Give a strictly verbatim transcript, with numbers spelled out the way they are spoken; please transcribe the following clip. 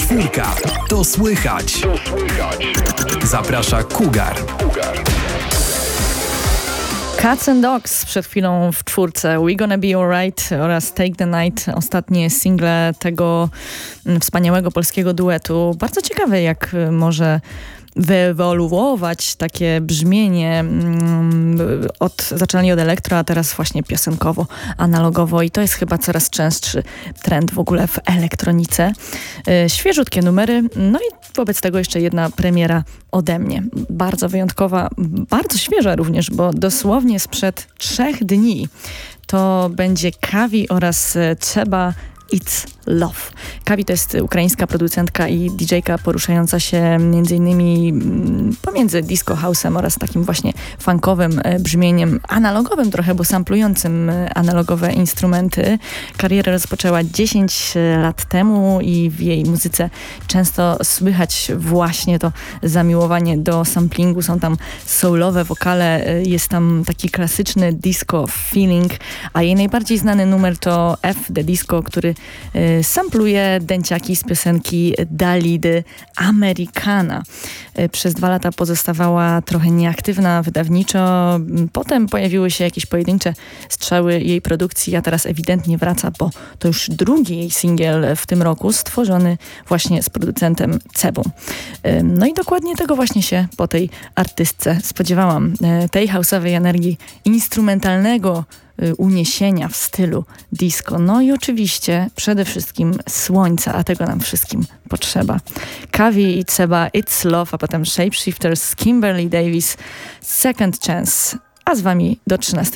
Czwórka. To słychać. Zaprasza Cougar. Cats and Dogs przed chwilą w czwórce, We Gonna Be Alright oraz Take the Night, ostatnie single tego wspaniałego polskiego duetu. Bardzo ciekawe, jak może wyewoluować takie brzmienie. Od, zaczęli od elektro, a teraz właśnie piosenkowo, analogowo i to jest chyba coraz częstszy trend w ogóle w elektronice. Świeżutkie numery, no i wobec tego jeszcze jedna premiera ode mnie. Bardzo wyjątkowa, bardzo świeża również, bo dosłownie sprzed trzech dni to będzie Kavi oraz Trzeba It's Love. Kavi to jest ukraińska producentka i didżejka poruszająca się między innymi pomiędzy disco house'em oraz takim właśnie funkowym brzmieniem, analogowym trochę, bo samplującym analogowe instrumenty. Karierę rozpoczęła dziesięć lat temu i w jej muzyce często słychać właśnie to zamiłowanie do samplingu. Są tam soulowe wokale, jest tam taki klasyczny disco feeling, a jej najbardziej znany numer to F The Disco, który sampluje dęciaki z piosenki Dalidy Americana. Przez dwa lata pozostawała trochę nieaktywna wydawniczo. Potem pojawiły się jakieś pojedyncze strzały jej produkcji, a teraz ewidentnie wraca, bo to już drugi jej singiel w tym roku, stworzony właśnie z producentem Cebą. No i dokładnie tego właśnie się po tej artystce spodziewałam. Tej house'owej energii instrumentalnego uniesienia w stylu disco. No i oczywiście przede wszystkim słońca, a tego nam wszystkim potrzeba. Kavi i Trzeba It's Love, a potem Shapeshifters, Kimberly Davis, Second Chance. A z wami do trzynastej